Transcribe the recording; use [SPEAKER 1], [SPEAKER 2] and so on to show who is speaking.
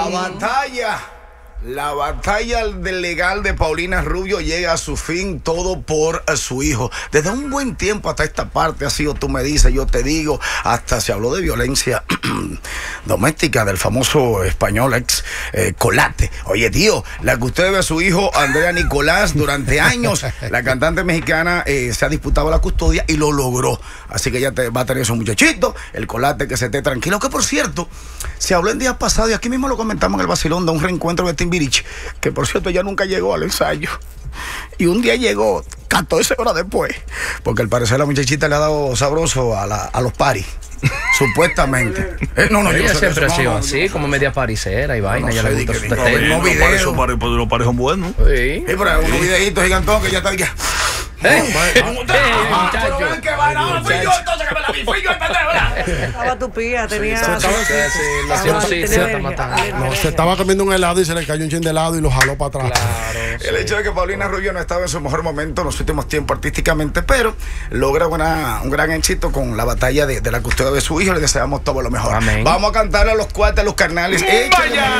[SPEAKER 1] La batalla del legal de Paulina Rubio llega a su fin, todo por su hijo. Desde un buen tiempo hasta esta parte ha sido, tú me dices, yo te digo, hasta se habló de violencia doméstica del famoso español ex Colate. Oye, tío, la que usted ve a su hijo, Andrea Nicolás, durante años, la cantante mexicana se ha disputado la custodia y lo logró. Así que ya va a tener su muchachito, el Colate, que se esté tranquilo. Que por cierto, se habló en días pasados, y aquí mismo lo comentamos en el vacilón, de un reencuentro de Timbiriche, que por cierto ya nunca llegó al ensayo. Y un día llegó 14 horas después, porque al parecer la muchachita le ha dado sabroso a los paris. Supuestamente.
[SPEAKER 2] Ella siempre ha sido así, como media paricera y vaina. Ya le gusta su teteo.
[SPEAKER 3] Los pares son buenos.
[SPEAKER 2] Sí.
[SPEAKER 1] Pero hay unos videitos gigantón que ya están ya.
[SPEAKER 4] Estaba tupía, tenía.
[SPEAKER 5] Se estaba comiendo un helado y se le cayó un chin de helado y lo jaló para atrás.
[SPEAKER 1] El hecho de que Paulina Rubio no estaba en su mejor momento en los últimos tiempos artísticamente, pero logra un gran éxito con la batalla de la custodia de su hijo. Le deseamos todo lo mejor.
[SPEAKER 2] Amén.
[SPEAKER 1] Vamos a cantarle a los cuates, a los carnales.